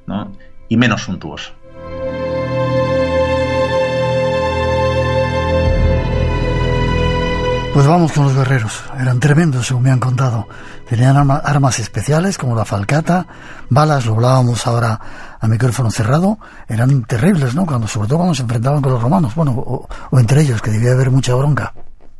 ¿no? Y menos suntuoso. Pues vamos con los guerreros. Eran tremendos, según me han contado. Tenían armas especiales como la falcata, balas, lo hablábamos ahora a micrófono cerrado. Eran terribles, ¿no? Sobre todo cuando se enfrentaban con los romanos. Bueno, o entre ellos, que debía haber mucha bronca.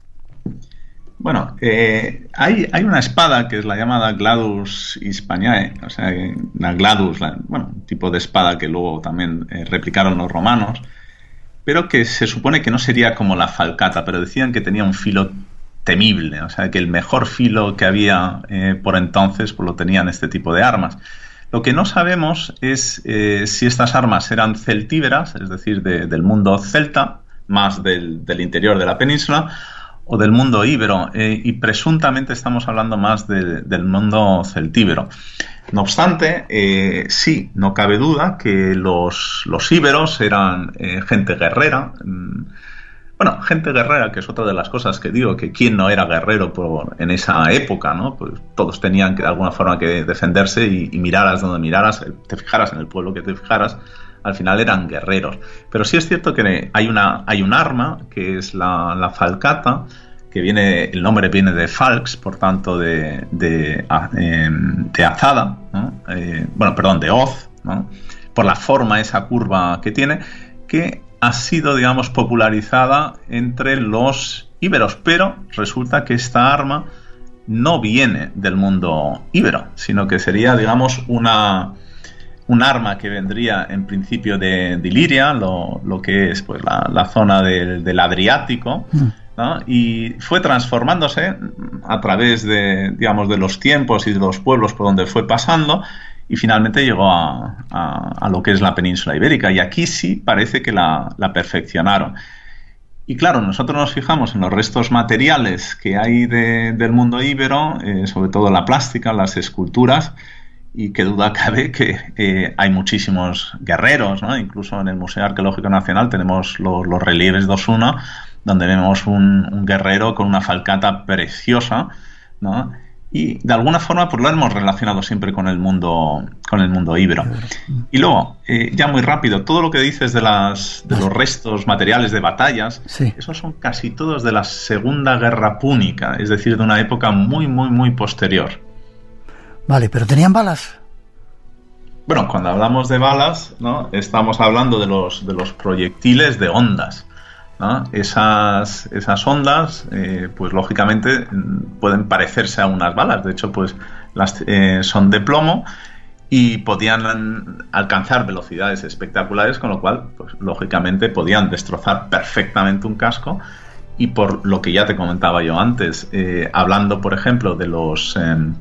Bueno, hay una espada que es la llamada Gladus Hispaniae, o sea, la Gladus, un tipo de espada que luego también replicaron los romanos, pero que se supone que no sería como la falcata, pero decían que tenía un filo temible, o sea, que el mejor filo que había por entonces pues lo tenían este tipo de armas. Lo que no sabemos es si estas armas eran celtíberas, es decir, del mundo celta, más del interior de la península, o del mundo íbero, y presuntamente estamos hablando más del mundo celtíbero. No obstante, sí, no cabe duda que los íberos eran gente guerrera. Bueno, gente guerrera, que es otra de las cosas que digo, que quién no era guerrero en esa época, ¿no? Pues todos tenían que de alguna forma que defenderse y miraras donde miraras, te fijaras en el pueblo que te fijaras, al final eran guerreros. Pero sí es cierto que hay un arma, que es la falcata, que el nombre viene de falx, por tanto de azada, ¿no? De hoz, ¿no? Por la forma, esa curva que tiene, que ha sido, digamos, popularizada entre los íberos, pero resulta que esta arma no viene del mundo íbero, sino que sería, digamos, un arma que vendría en principio de Iliria, lo que es pues la zona del Adriático, ¿no? Y fue transformándose a través de los tiempos y de los pueblos por donde fue pasando, y finalmente llegó a lo que es la península ibérica, y aquí sí parece que la perfeccionaron. Y claro, nosotros nos fijamos en los restos materiales que hay del mundo íbero, sobre todo la plástica, las esculturas, y qué duda cabe que hay muchísimos guerreros, ¿no? Incluso en el Museo Arqueológico Nacional tenemos los relieves de Osuna, donde vemos un guerrero con una falcata preciosa, ¿no? Y de alguna forma pues lo hemos relacionado siempre con el mundo íbero. Y luego, ya muy rápido, todo lo que dices de los restos materiales de batallas, sí, esos son casi todos de la Segunda Guerra Púnica, es decir, de una época muy, muy, muy posterior. Vale, pero ¿tenían balas? Bueno, cuando hablamos de balas, ¿no? Estamos hablando de los proyectiles de ondas, ¿no? Esas ondas, pues lógicamente pueden parecerse a unas balas. De hecho, pues son de plomo y podían alcanzar velocidades espectaculares, con lo cual, pues lógicamente podían destrozar perfectamente un casco. Y por lo que ya te comentaba yo antes, hablando, por ejemplo, de los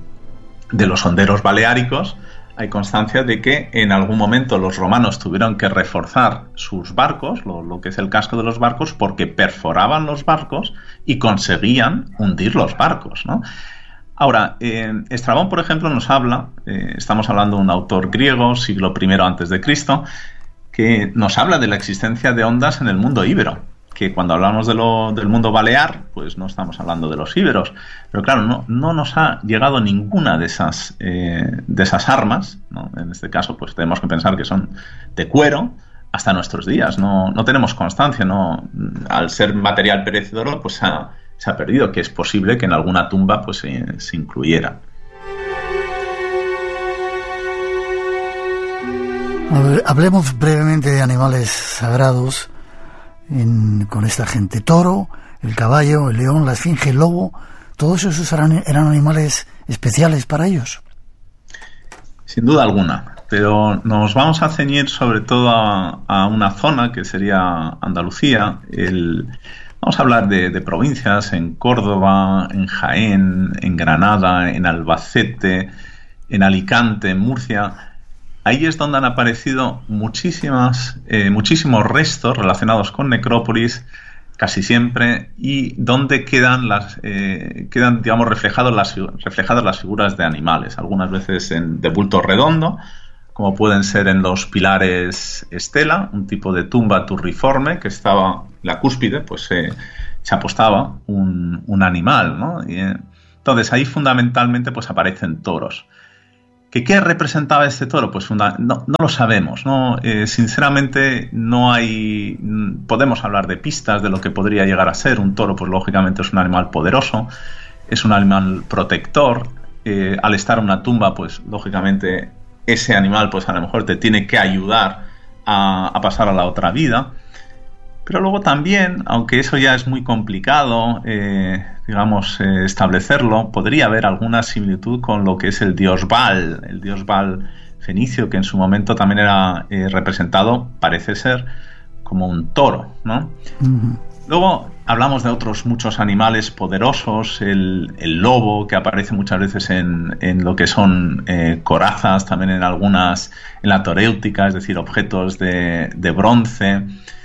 honderos baleáricos, hay constancia de que en algún momento los romanos tuvieron que reforzar sus barcos, lo que es el casco de los barcos, porque perforaban los barcos y conseguían hundir los barcos, ¿no? Ahora, Estrabón, por ejemplo, nos habla, estamos hablando de un autor griego, siglo I a.C., que nos habla de la existencia de ondas en el mundo íbero, que cuando hablamos del mundo balear, pues no estamos hablando de los íberos, pero claro, no nos ha llegado ninguna de esas armas, ¿no? En este caso, pues tenemos que pensar que son de cuero hasta nuestros días. No tenemos constancia, ¿no? Al ser material perecedero, pues se ha perdido, que es posible que en alguna tumba pues se incluyera. Hablemos brevemente de animales sagrados con esta gente. Toro, el caballo, el león, la esfinge, el lobo, todos esos eran animales especiales para ellos. Sin duda alguna, pero nos vamos a ceñir sobre todo a una zona que sería Andalucía. Vamos a hablar de provincias en Córdoba, en Jaén, en Granada, en Albacete, en Alicante, en Murcia. Ahí es donde han aparecido muchísimos restos relacionados con necrópolis, casi siempre, y donde quedan digamos, reflejadas las figuras de animales, algunas veces de bulto redondo, como pueden ser en los pilares estela, un tipo de tumba turriforme que estaba en la cúspide, pues se apostaba un animal, ¿no? Y, entonces ahí fundamentalmente pues aparecen toros. ¿Qué representaba este toro? Pues no lo sabemos, ¿no? Sinceramente no hay... Podemos hablar de pistas de lo que podría llegar a ser. Un toro, pues lógicamente es un animal poderoso, es un animal protector. Al estar en una tumba, pues lógicamente ese animal pues a lo mejor te tiene que ayudar a pasar a la otra vida. Pero luego también, aunque eso ya es muy complicado, establecerlo, podría haber alguna similitud con lo que es el dios Baal fenicio, que en su momento también era representado, parece ser, como un toro, ¿no? Uh-huh. Luego hablamos de otros muchos animales poderosos, el lobo, que aparece muchas veces en lo que son corazas, también en la toréutica, es decir, objetos de bronce.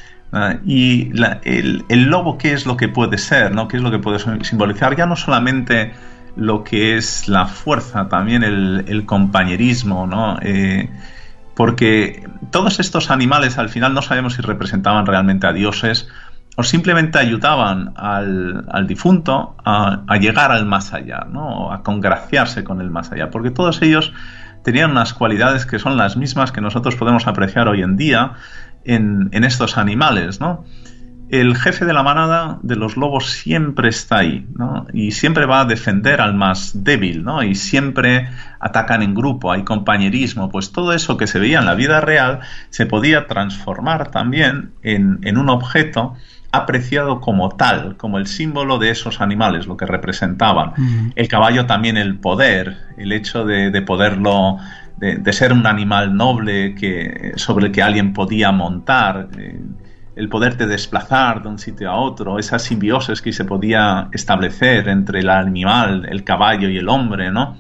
Y el lobo, ¿qué es lo que puede ser, ¿no? ¿Qué es lo que puede simbolizar? Ya no solamente lo que es la fuerza, también el compañerismo, ¿no? Porque todos estos animales al final no sabemos si representaban realmente a dioses o simplemente ayudaban al difunto a llegar al más allá, ¿no? A congraciarse con el más allá, porque todos ellos tenían unas cualidades que son las mismas que nosotros podemos apreciar hoy en día en estos animales, ¿no? El jefe de la manada de los lobos siempre está ahí, ¿no? Y siempre va a defender al más débil, ¿no? Y siempre atacan en grupo, hay compañerismo. Pues todo eso que se veía en la vida real se podía transformar también en un objeto apreciado como tal, como el símbolo de esos animales, lo que representaban. Uh-huh. El caballo también, el poder, el hecho de poderlo... De ser un animal noble sobre el que alguien podía montar, el poderte desplazar de un sitio a otro, esa simbiosis que se podía establecer entre el animal, el caballo y el hombre, ¿no?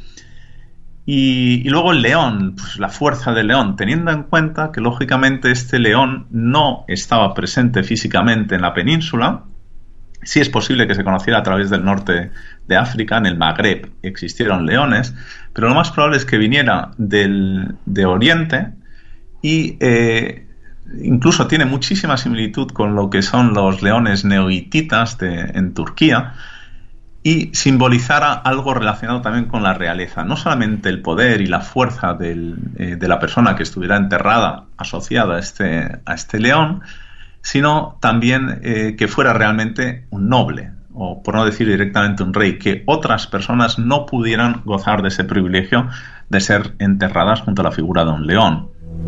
Y luego el león, pues la fuerza del león, teniendo en cuenta que lógicamente este león no estaba presente físicamente en la península. Sí es posible que se conociera a través del norte de África, en el Magreb existieron leones, pero lo más probable es que viniera de Oriente y incluso tiene muchísima similitud con lo que son los leones neohititas en Turquía y simbolizara algo relacionado también con la realeza, no solamente el poder y la fuerza de la persona que estuviera enterrada asociada a este león, sino también que fuera realmente un noble, o por no decir directamente un rey, que otras personas no pudieran gozar de ese privilegio de ser enterradas junto a la figura de un león.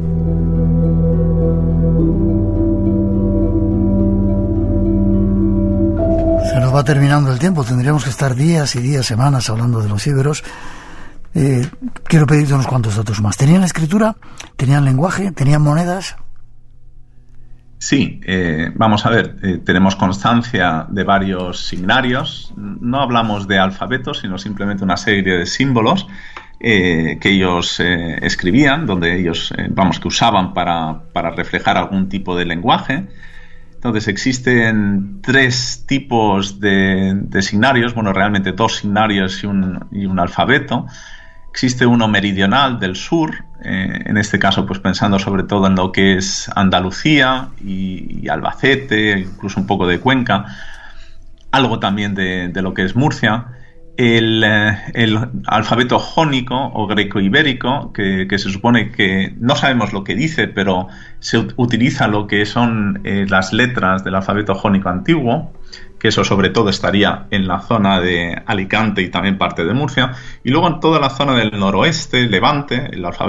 Se nos va terminando el tiempo, tendríamos que estar días y días, semanas hablando de los íberos. Quiero pedirte unos cuantos datos más. ¿Tenían escritura? ¿Tenían lenguaje? ¿Tenían monedas? Sí, vamos a ver, tenemos constancia de varios signarios. No hablamos de alfabetos, sino simplemente una serie de símbolos que ellos escribían, donde ellos, que usaban para reflejar algún tipo de lenguaje. Entonces existen 3 tipos de signarios, realmente 2 signarios y un alfabeto. Existe uno meridional del sur, en este caso pues pensando sobre todo en lo que es Andalucía y Albacete, incluso un poco de Cuenca, algo también de lo que es Murcia. El alfabeto jónico o greco-ibérico, que se supone que no sabemos lo que dice, pero se utiliza lo que son las letras del alfabeto jónico antiguo, que eso sobre todo estaría en la zona de Alicante y también parte de Murcia, y luego en toda la zona del noroeste, Levante,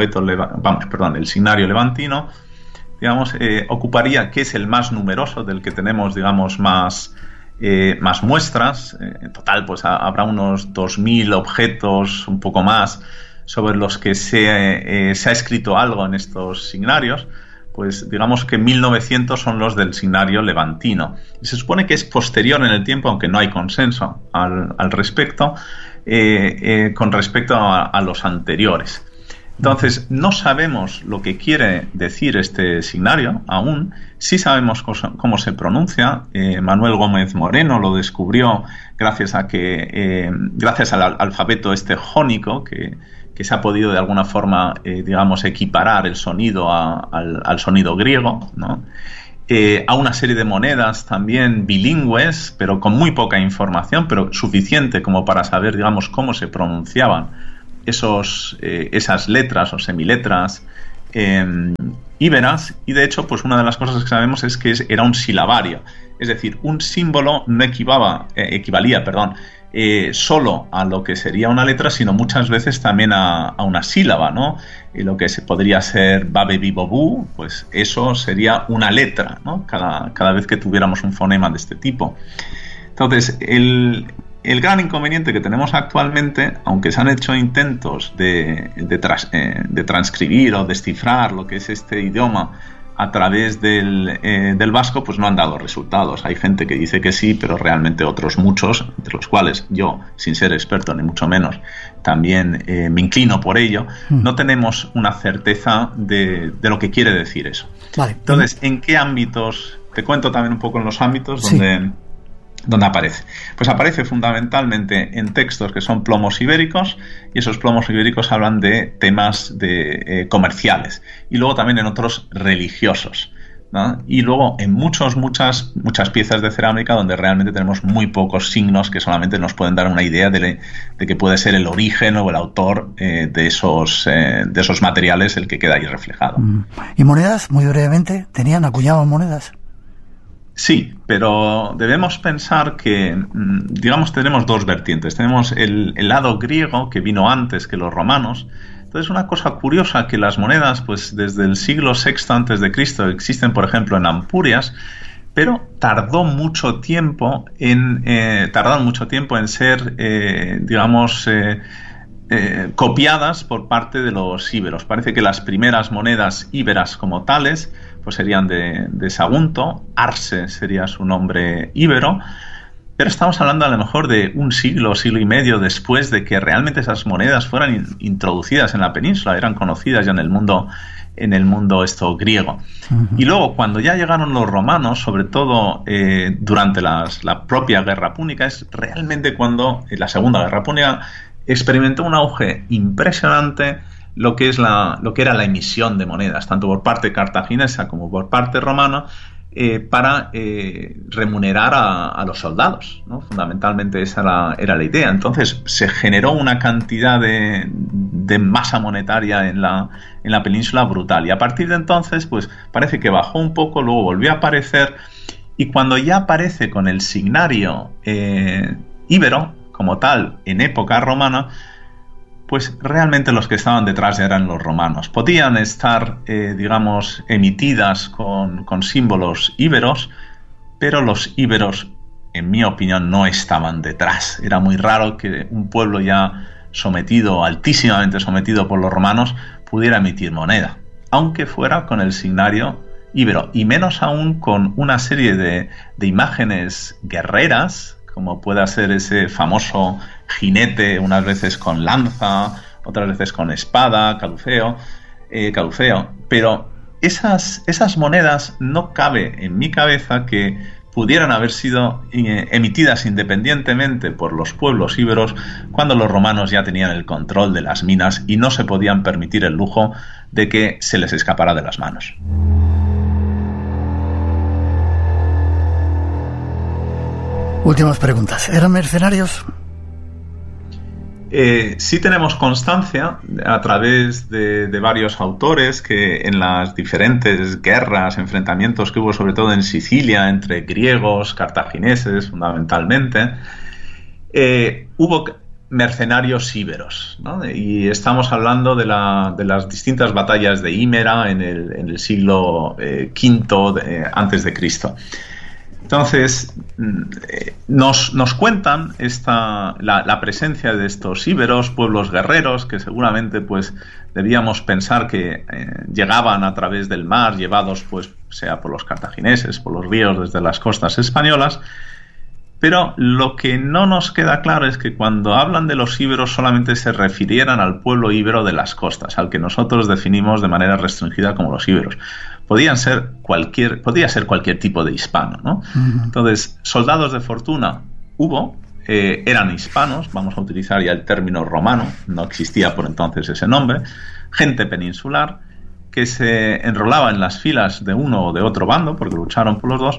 el signario levantino, ocuparía, que es el más numeroso, del que tenemos, más muestras. En total, pues habrá unos 2.000 objetos, un poco más, sobre los que se ha escrito algo en estos signarios. Pues digamos que 1.900 son los del signario levantino. Y se supone que es posterior en el tiempo, aunque no hay consenso al respecto, con respecto a los anteriores. Entonces, no sabemos lo que quiere decir este signario aún. Sí sabemos cómo se pronuncia. Manuel Gómez Moreno lo descubrió gracias al alfabeto jónico, que se ha podido de alguna forma, equiparar el sonido al sonido griego, ¿no? A una serie de monedas también bilingües, pero con muy poca información, pero suficiente como para saber, cómo se pronunciaban esas letras o semiletras íberas, y de hecho, pues una de las cosas que sabemos es que era un silabario, es decir, un símbolo no equivalía solo a lo que sería una letra, sino muchas veces también a una sílaba, ¿no? Y lo que podría ser babe bibo bu, pues eso sería una letra, ¿no? Cada vez que tuviéramos un fonema de este tipo. Entonces, el gran inconveniente que tenemos actualmente, aunque se han hecho intentos de transcribir o descifrar lo que es este idioma a través del vasco, pues no han dado resultados. Hay gente que dice que sí, pero realmente otros muchos, entre los cuales yo, sin ser experto ni mucho menos, también me inclino por ello, no tenemos una certeza de lo que quiere decir eso. Vale. Entonces, ¿en qué ámbitos? Te cuento también un poco en los ámbitos donde aparece. Pues aparece fundamentalmente en textos que son plomos ibéricos, y esos plomos ibéricos hablan de temas comerciales, y luego también en otros religiosos, ¿no? Y luego en muchas piezas de cerámica donde realmente tenemos muy pocos signos que solamente nos pueden dar una idea de que puede ser el origen o el autor de esos materiales el que queda ahí reflejado. ¿Y monedas? Muy brevemente, ¿acuñaban monedas? Sí, pero debemos pensar que, digamos, tenemos dos vertientes. Tenemos el lado griego, que vino antes que los romanos. Entonces, una cosa curiosa, que las monedas, pues desde el siglo VI a.C. existen, por ejemplo, en Ampurias, pero tardaron mucho tiempo en ser, copiadas por parte de los íberos. Parece que las primeras monedas íberas como tales pues serían de Sagunto, Arse sería su nombre íbero, pero estamos hablando a lo mejor de un siglo y medio después de que realmente esas monedas fueran introducidas en la península, eran conocidas ya en el mundo griego. Uh-huh. Y luego, cuando ya llegaron los romanos, sobre todo durante la propia Guerra Púnica, es realmente cuando la Segunda Guerra Púnica experimentó un auge impresionante lo que era la emisión de monedas, tanto por parte cartaginesa como por parte romana, para remunerar a los soldados, ¿no? Fundamentalmente esa era la idea. Entonces se generó una cantidad de masa monetaria en la península brutal, y a partir de entonces pues parece que bajó un poco, luego volvió a aparecer, y cuando ya aparece con el signario íbero como tal en época romana, pues realmente los que estaban detrás eran los romanos. Podían estar, emitidas con símbolos íberos, pero los íberos, en mi opinión, no estaban detrás. Era muy raro que un pueblo ya altísimamente sometido por los romanos, pudiera emitir moneda, aunque fuera con el signario íbero, y menos aún con una serie de imágenes guerreras, como pueda ser ese famoso jinete, unas veces con lanza, otras veces con espada, caduceo, pero esas monedas no cabe en mi cabeza que pudieran haber sido emitidas independientemente por los pueblos íberos cuando los romanos ya tenían el control de las minas y no se podían permitir el lujo de que se les escapara de las manos. Últimas preguntas. ¿Eran mercenarios? Sí tenemos constancia a través de varios autores que en las diferentes guerras, enfrentamientos que hubo sobre todo en Sicilia entre griegos, cartagineses fundamentalmente, hubo mercenarios íberos, ¿no? Y estamos hablando de las distintas batallas de Hímera en el siglo V antes de Cristo. Entonces, nos cuentan la presencia de estos íberos, pueblos guerreros, que seguramente pues debíamos pensar que llegaban a través del mar, llevados pues sea por los cartagineses, por los ríos desde las costas españolas. Pero lo que no nos queda claro es que cuando hablan de los íberos solamente se refirieran al pueblo íbero de las costas, al que nosotros definimos de manera restringida como los íberos. Podía ser cualquier tipo de hispano, ¿no? Uh-huh. Entonces, soldados de fortuna hubo, eran hispanos, vamos a utilizar ya el término romano, no existía por entonces ese nombre, gente peninsular que se enrolaba en las filas de uno o de otro bando, porque lucharon por los dos,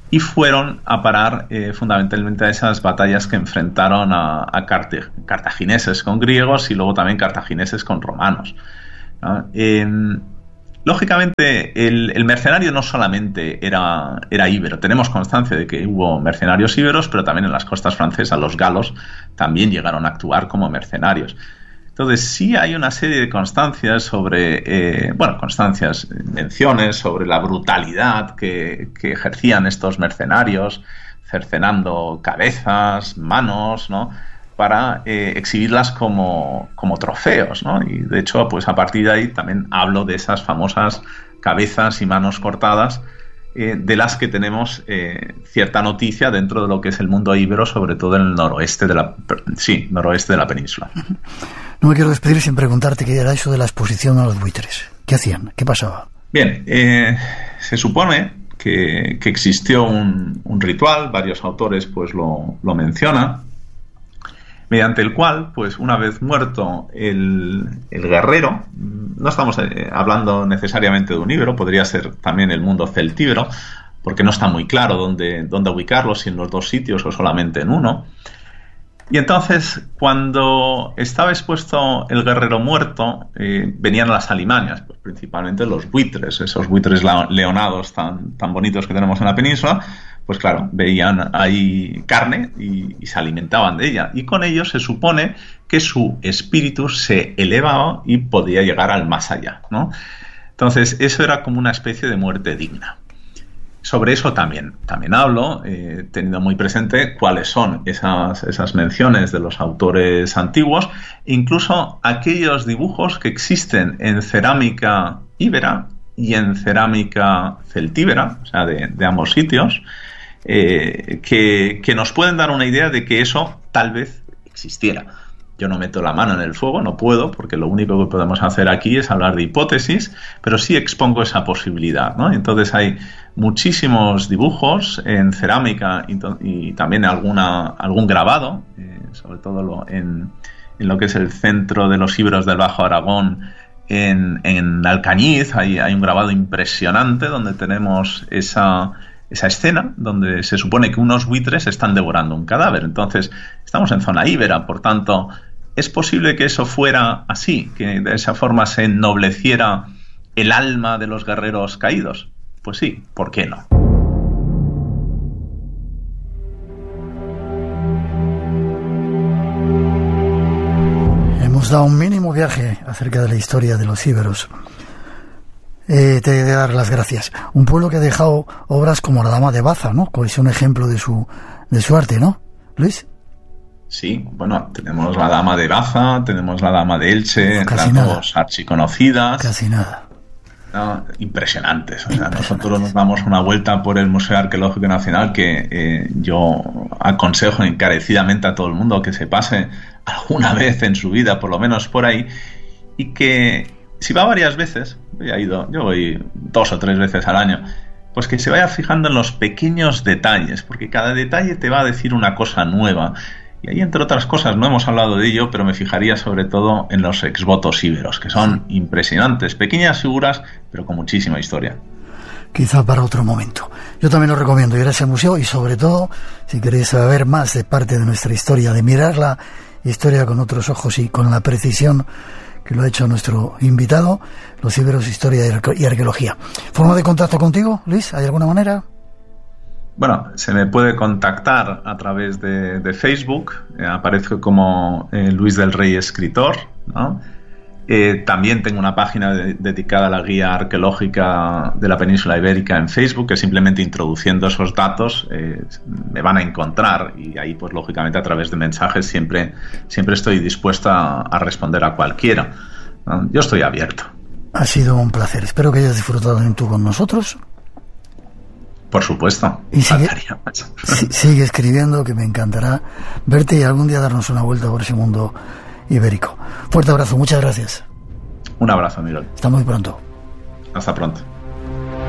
y fueron a parar fundamentalmente a esas batallas que enfrentaron a cartagineses con griegos y luego también cartagineses con romanos, ¿no? Lógicamente, el mercenario no solamente era íbero. Tenemos constancia de que hubo mercenarios íberos, pero también en las costas francesas los galos también llegaron a actuar como mercenarios. Entonces, sí hay una serie de constancias sobre, menciones sobre la brutalidad que ejercían estos mercenarios, cercenando cabezas, manos, ¿no?, para exhibirlas como trofeos, ¿no? Y de hecho, pues a partir de ahí también hablo de esas famosas cabezas y manos cortadas, de las que tenemos cierta noticia dentro de lo que es el mundo íbero, sobre todo en el noroeste de la península. No me quiero despedir sin preguntarte qué era eso de la exposición a los buitres. ¿Qué hacían? ¿Qué pasaba? Bien, se supone que existió un ritual, varios autores pues lo mencionan, mediante el cual, pues una vez muerto el guerrero, no estamos hablando necesariamente de un íbero, podría ser también el mundo celtíbero, porque no está muy claro dónde ubicarlo, si en los dos sitios o solamente en uno. Y entonces, cuando estaba expuesto el guerrero muerto, venían las alimañas, pues principalmente los buitres, esos buitres leonados tan bonitos que tenemos en la península. Pues claro, veían ahí carne y se alimentaban de ella. Y con ello se supone que su espíritu se elevaba y podía llegar al más allá, ¿no? Entonces, eso era como una especie de muerte digna. Sobre eso también hablo, teniendo muy presente cuáles son esas menciones de los autores antiguos, incluso aquellos dibujos que existen en cerámica íbera y en cerámica celtíbera, o sea, de ambos sitios, que nos pueden dar una idea de que eso tal vez existiera. Yo no meto la mano en el fuego, no puedo, porque lo único que podemos hacer aquí es hablar de hipótesis, pero sí expongo esa posibilidad, ¿no? Entonces hay muchísimos dibujos en cerámica y también algún grabado, sobre todo en lo que es el centro de los íberos del Bajo Aragón, en Alcañiz, hay un grabado impresionante donde tenemos esa escena donde se supone que unos buitres están devorando un cadáver. Entonces, estamos en zona íbera, por tanto, ¿es posible que eso fuera así? ¿Que de esa forma se ennobleciera el alma de los guerreros caídos? Pues sí, ¿por qué no? Hemos dado un mínimo viaje acerca de la historia de los íberos. Te he de dar las gracias. Un pueblo que ha dejado obras como la Dama de Baza, ¿no? Que es un ejemplo de su arte, ¿no, Luis? Sí, bueno, tenemos la Dama de Baza, tenemos la Dama de Elche, las dos archiconocidas. Casi nada. No, impresionantes. O sea, nosotros nos damos una vuelta por el Museo Arqueológico Nacional, que yo aconsejo encarecidamente a todo el mundo que se pase alguna vez en su vida, por lo menos por ahí, y que si va varias veces, yo voy 2 o 3 veces al año, pues que se vaya fijando en los pequeños detalles, porque cada detalle te va a decir una cosa nueva. Y ahí, entre otras cosas, no hemos hablado de ello, pero me fijaría sobre todo en los exvotos íberos, que son impresionantes, pequeñas figuras, pero con muchísima historia. Quizá para otro momento. Yo también lo recomiendo, ir a ese museo y sobre todo, si queréis saber más de parte de nuestra historia, de mirar la historia con otros ojos y con la precisión que lo ha hecho nuestro invitado, los íberos, historia y arqueología. ¿Forma de contacto contigo, Luis? ¿Hay alguna manera? Bueno, se me puede contactar a través de Facebook, aparezco como Luis del Rey Escritor, ¿no? También tengo una página dedicada a la guía arqueológica de la península ibérica en Facebook, que simplemente introduciendo esos datos me van a encontrar, y ahí pues lógicamente a través de mensajes siempre estoy dispuesto a responder a cualquiera, ¿no? Yo estoy abierto. Ha sido un placer, espero que hayas disfrutado también tú con nosotros. Por supuesto. Y sigue escribiendo, que me encantará verte y algún día darnos una vuelta por ese mundo ibérico. Fuerte abrazo, muchas gracias. Un abrazo, Miguel. Hasta muy pronto. Hasta pronto.